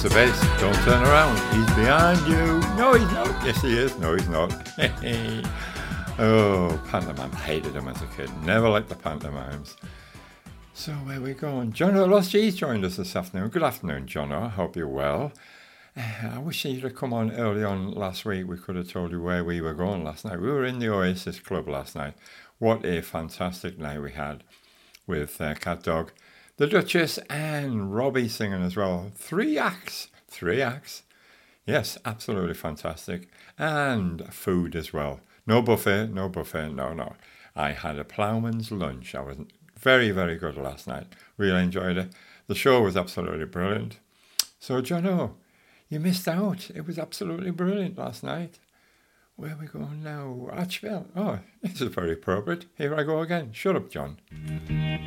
the bass. Don't turn around. He's behind you. No, he's not. Yes, he is. No, he's not. Oh, pantomime. Hated them as a kid. Never liked the pantomimes. So where we going? Jono Lost G's joined us this afternoon. Good afternoon, Jono. I hope you're well. I wish you'd have come on early on last week. We could have told you where we were going last night. We were in the Oasis Club last night. What a fantastic night we had with Cat Dog, the Duchess, and Robbie singing as well. Three acts. Yes, absolutely fantastic. And food as well. No buffet, no. I had a ploughman's lunch. I was very, very good last night. Really enjoyed it. The show was absolutely brilliant. So, Jono, you missed out. It was absolutely brilliant last night. Where are we going now? Archville. Oh, this is very appropriate. Here I go again. Shut up, John.